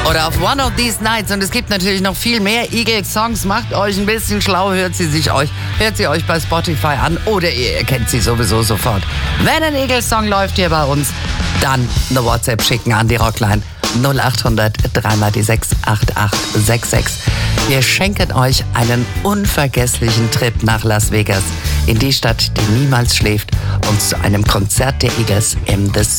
Oder auf One of These Nights. Und es gibt natürlich noch viel mehr Eagles-Songs. Macht euch ein bisschen schlau, hört sie euch bei Spotify an oder ihr kennt sie sowieso sofort. Wenn ein Eagles-Song läuft hier bei uns, dann eine WhatsApp schicken an die Rockline 0800 3 die 6 8866. Wir schenken euch einen unvergesslichen Trip nach Las Vegas, in die Stadt, die niemals schläft, und zu einem Konzert der Eagles im The